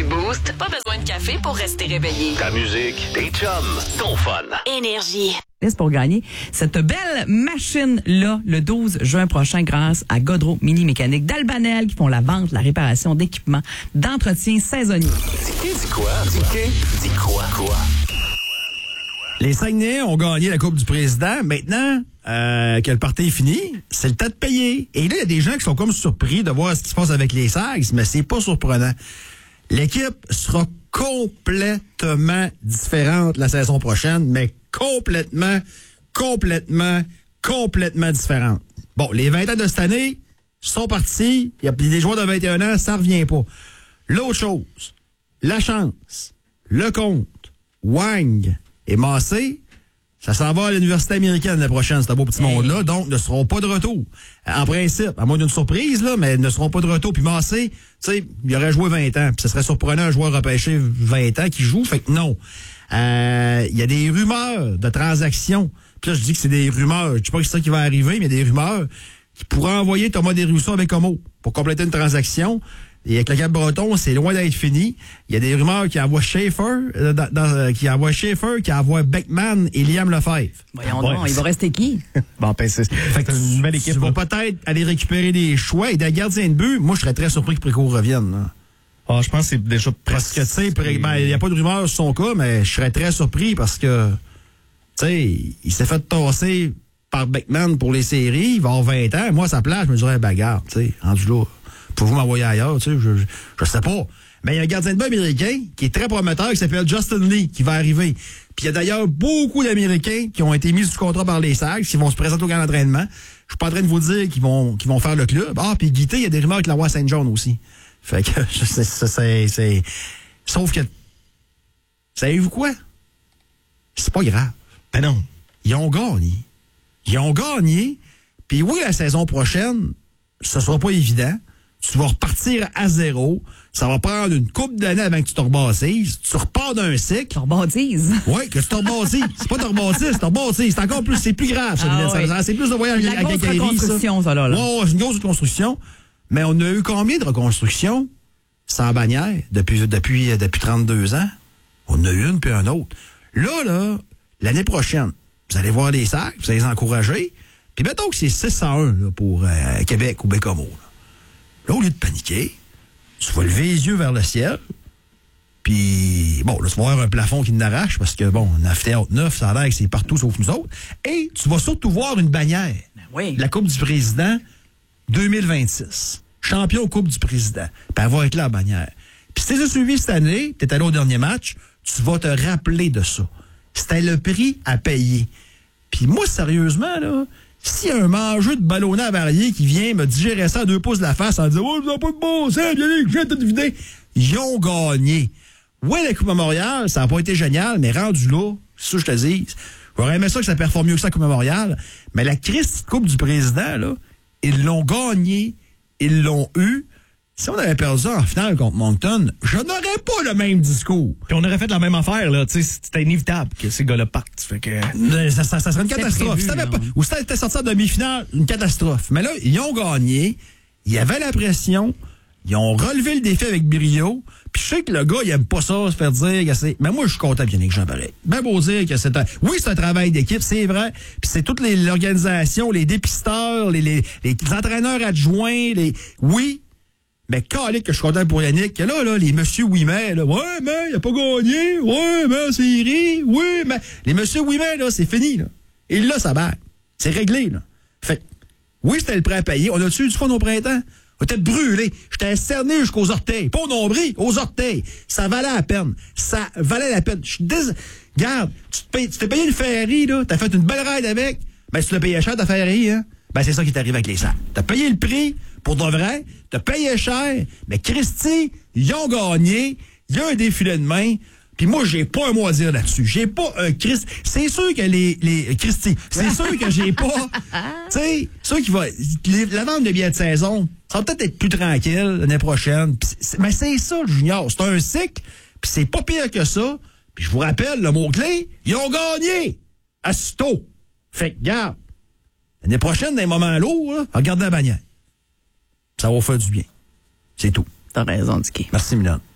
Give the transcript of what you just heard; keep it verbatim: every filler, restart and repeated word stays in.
du Boost, pas besoin de café pour rester réveillé. Ta musique, tes chums, ton fun. Énergie. Pour gagner cette belle machine-là le douze juin prochain grâce à Godreau Mini Mécanique d'Albanel qui font la vente, la réparation d'équipements d'entretien saisonnier. Dis dis quoi? Dis dis quoi? Quoi? Les Saguenayens ont gagné la Coupe du Président. Maintenant euh, que le party est fini, c'est le temps de payer. Et là, il y a des gens qui sont comme surpris de voir ce qui se passe avec les Sags, mais c'est pas surprenant. L'équipe sera complètement différente la saison prochaine, mais complètement, complètement, complètement différente. Bon, les vingt ans de cette année sont partis. Il y a des joueurs de vingt et un ans, ça revient pas. L'autre chose, la chance, Lecomte, Wang et Massé, ça s'en va à l'université américaine la prochaine, ce beau petit hey. monde-là, donc ne seront pas de retour. En principe, à moins d'une surprise, là, mais ne seront pas de retour. Puis Massé, tu sais, il aurait joué vingt ans, puis ce serait surprenant un joueur repêché vingt ans qui joue, fait que non. Il euh, y a des rumeurs de transactions. Puis là, je dis que c'est des rumeurs. Je sais pas que c'est ça qui va arriver, mais il y a des rumeurs qui pourraient envoyer Thomas Desrousseaux avec Homo pour compléter une transaction. Et avec le Cap-Breton, c'est loin d'être fini. Il y a des rumeurs qui envoient Schaefer, euh, dans, dans, qui envoient Schaefer, qui envoient Beckman et Liam Lefebvre. Voyons donc, ouais, il va rester qui? Bon, ben, c'est, fait que c'est une belle équipe. Tu vas peut-être aller récupérer des choix et des gardiens de but. Moi, je serais très surpris que Précourt revienne, là. Ah, je pense que c'est déjà presque. Parce que, tu sais, ben, il n'y a pas de rumeur sur son cas, mais je serais très surpris parce que, tu sais, il s'est fait tasser par Beckman pour les séries. Il va avoir vingt ans. Moi, à sa place, je me dirais, bagarre, tu sais, rendu là. Pouvez-vous m'envoyer ailleurs, tu sais, je, je, je sais pas. Mais il y a un gardien de but américain qui est très prometteur, qui s'appelle Justin Lee, qui va arriver. Puis il y a d'ailleurs beaucoup d'Américains qui ont été mis sous contrat par les Sags, qui vont se présenter au camp d'entraînement. Je suis pas en train de vous dire qu'ils vont, qu'ils vont faire le club. Ah, puis Guité, il y a des rumeurs avec la Roi Saint-John aussi. Fait que, c'est, c'est, c'est... Sauf que... Savez-vous quoi? C'est pas grave. Ben non. Ils ont gagné. Ils ont gagné. Puis oui, la saison prochaine, ce sera pas évident. Tu vas repartir à zéro. Ça va prendre une couple d'années avant que tu te rebâtisses. Tu repars d'un cycle. Tu rebâtisses? Oui, que tu te rebâtisses. C'est pas te rebâtisses, te rebâtisses. C'est encore plus, c'est plus grave, ça. Ah, oui. C'est plus de voyage la à grosse Quincaillerie, reconstruction, ça, ça là. là. Ouais, ouais, c'est une grosse reconstruction. Mais on a eu combien de reconstructions sans bannière depuis, depuis, depuis trente-deux ans? On a eu une puis un autre. Là, là, l'année prochaine, vous allez voir les sacs, vous allez les encourager. Puis mettons que c'est six à un là, pour euh, Québec ou Bécomo. Là. Là, au lieu de paniquer, tu vas lever les yeux vers le ciel. Puis, bon, là, tu vas avoir un plafond qui n'arrache parce que, bon, un amphithéâtre neuf, ça a l'air que c'est partout sauf nous autres. Et tu vas surtout voir une bannière. Ben oui. La Coupe du Président deux mille vingt-six. Champion Coupe du Président. Puis elle va être là, la bannière. Puis si tu as suivi cette année, tu es allé au dernier match, tu vas te rappeler de ça. C'était le prix à payer. Puis moi, sérieusement, là, s'il y a un mangeux de ballonnet avarié qui vient me digérer ça à deux pouces de la face en disant « Oh, vous n'avez pas de bon sens, bien que j'ai tout vidé », ils ont gagné. Ouais, la Coupe Memorial, ça n'a pas été génial, mais rendu là, c'est ça que je te dis. J'aurais aimé ça que ça performe mieux que ça, la Coupe Memorial. Mais la Christ Coupe du Président, là, ils l'ont gagné, ils l'ont eu. Si on avait perdu en finale contre Moncton, je n'aurais pas le même discours. Puis on aurait fait la même affaire, là. Tu sais, c'était inévitable que ces gars-là partent. Fait que... ça, ça, ça serait une catastrophe. Prévu, si pas, ou si t'étais sorti en demi-finale, une catastrophe. Mais là, ils ont gagné. Il y avait la pression. Ils ont relevé le défi avec brio. Puis je sais que le gars, il aime pas ça, se faire dire que c'est... Mais moi, je suis content qu'il y en ait que Jean pareil. Ben beau dire que c'est un... Oui, c'est un travail d'équipe, c'est vrai. Puis c'est toute les, l'organisation, les dépisteurs, les, les, les entraîneurs adjoints, les... Oui, mais calique que je suis content pour Yannick, que là, là, les monsieur Ouimet, là, ouais, mais il a pas gagné, ouais, mais c'est série, oui, mais... Les monsieur Ouimet, là, c'est fini, là. Et là, ça bat. C'est réglé, là. Fait oui, c'était le prêt à payer. On a-tu eu du fond au printemps? On était brûlé. J'étais cerné jusqu'aux orteils. Pas au nombril, aux orteils. Ça valait la peine. Ça valait la peine. Je suis dés... Regarde, tu te payes, tu t'es payé une Ferrari, là. T'as fait une belle ride avec. Ben, si tu l'as payé cher, ta Ferrari, hein. Ben, c'est ça qui t'arrive avec les sacs. T'as payé le prix, pour de vrai. T'as payé cher. Mais Christy, ils ont gagné. Il y a un défilé de main. Puis moi, j'ai pas un mot à dire là-dessus. J'ai pas un Christ. C'est sûr que les, les, Christy, c'est sûr que j'ai pas, tu sais, sûr qu'il va, les, la vente de billets de saison, ça va peut-être être plus tranquille l'année prochaine. C'est, mais c'est ça, le junior. C'est un cycle, puis c'est pas pire que ça. Puis je vous rappelle, le mot-clé, ils ont gagné. Asito. Fait que, garde. L'année prochaine, dans les moments lourds, là, regardez la bannière. Ça va faire du bien. C'est tout. T'as raison, Dicky. Merci, Milan.